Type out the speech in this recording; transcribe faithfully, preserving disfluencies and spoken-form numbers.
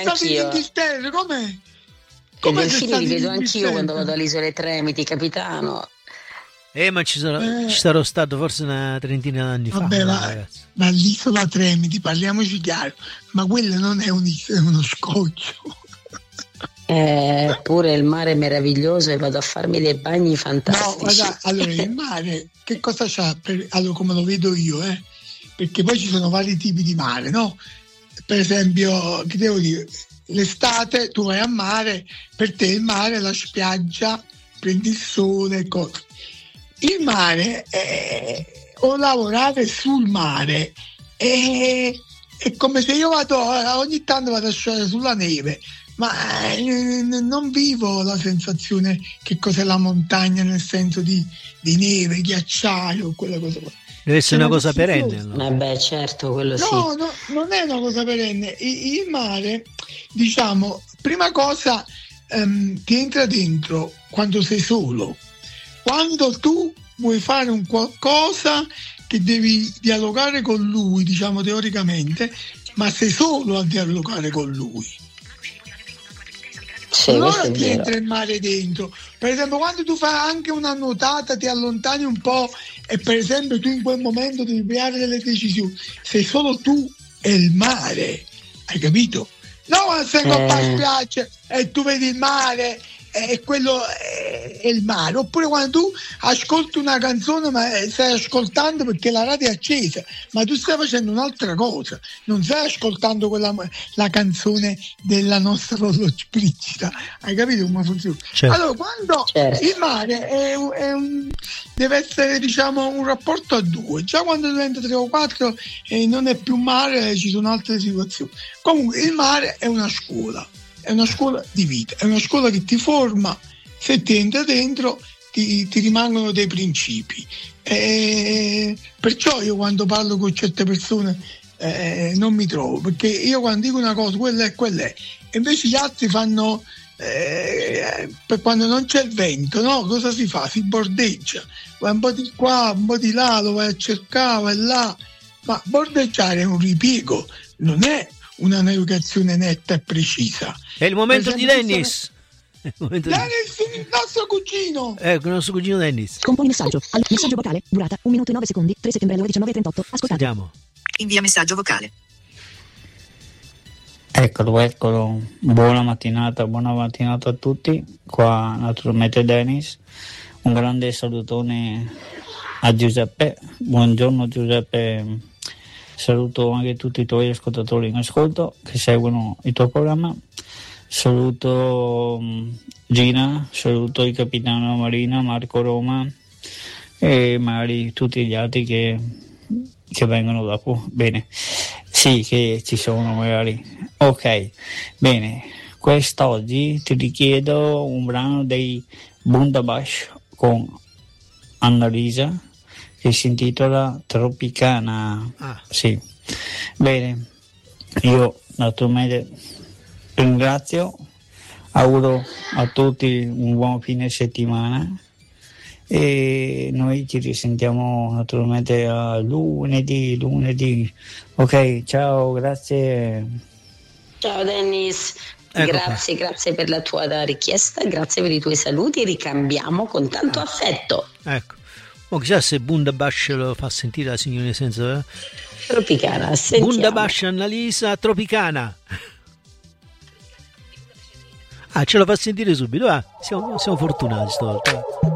stato in anch'io. Inghilterra, come? I Come sei delfini stato li in vedo anch'io Inghilterra? quando vado alle isole Tremiti, capitano. Eh, ma ci, sono, Eh. ci sarò stato forse una trentina d'anni fa, Vabbè, no, ma, ragazzi. ma l'isola Tremiti, parliamoci chiaro, ma quello non è un'isola, è uno scoccio. Eppure il mare è meraviglioso e vado a farmi dei bagni No, fantastici. guarda, allora il mare, che cosa c'ha? Per, allora, come lo vedo io, eh? Perché poi ci sono vari tipi di mare, no? Per esempio, che devo dire, l'estate tu vai a mare, per te il mare è la spiaggia, prendi il sole e cose. Il mare è, o lavorare sul mare è, è come se io vado ogni tanto vado a sciare sulla neve, ma eh, non vivo la sensazione che cos'è la montagna nel senso di, di neve, ghiacciaio, quella cosa. Deve essere C'è una cosa perenne, diffusione. no? Eh beh, certo, quello sì. No, no, non è una cosa perenne. I- Il mare, diciamo, prima cosa ehm, ti entra dentro quando sei solo. Quando tu vuoi fare un qualcosa che devi dialogare con lui, diciamo teoricamente, ma sei solo a dialogare con lui. Sì, Allora questo è ti vero. entra il mare dentro. Per esempio, quando tu fai anche una nuotata, ti allontani un po' e per esempio tu in quel momento devi prendere delle decisioni. Sei solo tu e il mare, hai capito? No, quando sei con la Eh. spiaggia e tu vedi il mare e quello è è il mare. Oppure quando tu ascolti una canzone ma stai ascoltando perché la radio è accesa, ma tu stai facendo un'altra cosa, non stai ascoltando quella, la canzone della nostra Lollobrigida, hai capito come funziona? Certo. Allora, quando Certo. il mare è un, è un- deve essere, diciamo, un rapporto a due, già quando diventa tre o quattro e non è più mare, ci sono altre situazioni. Comunque il mare è una scuola, è una scuola di vita, è una scuola che ti forma, se ti entra dentro ti, ti rimangono dei principi. E perciò io quando parlo con certe persone eh, non mi trovo, perché io quando dico una cosa, quella è, quella è, e invece gli altri fanno, eh, per quando non c'è il vento, no? Cosa si fa? Si bordeggia, vai un po' di qua, un po' di là, lo vai a cercare, vai là, ma bordeggiare è un ripiego, non è una navigazione netta e precisa. È il momento Per di esempio, Dennis. È il momento di... Dennis, il nostro cugino! Ecco, il nostro cugino Dennis. Componi messaggio. Allora, messaggio vocale, durata un minuto e nove secondi, tre settembre alle ore diciannove e trentotto. Ascoltate. Sentiamo. Invia messaggio vocale. Eccolo, eccolo. Buona mattinata, buona mattinata a tutti. Qua naturalmente Dennis. Un grande salutone a Giuseppe. Buongiorno Giuseppe. Saluto anche tutti i tuoi ascoltatori in ascolto che seguono il tuo programma. Saluto um, Gina, saluto il capitano Marina, Marco Roma e magari tutti gli altri che, che vengono dopo. Bene, sì, che ci sono magari. Ok, bene, quest'oggi ti richiedo un brano dei Bundabash con Annalisa che si intitola Tropicana. Ah. Sì, bene, io naturalmente ringrazio, auguro a tutti un buon fine settimana e noi ci risentiamo naturalmente a lunedì, lunedì. Ok, ciao, grazie. Ciao Dennis, Ecco grazie, grazie per la tua richiesta, grazie per i tuoi saluti, ricambiamo con tanto affetto. Ecco. Oh, chissà se Bundabash lo fa sentire la signorina senza... Eh? Tropicana, sentiamo. Bundabash Annalisa Tropicana. Ah, ce lo fa sentire subito, ah, siamo, siamo fortunati stavolta.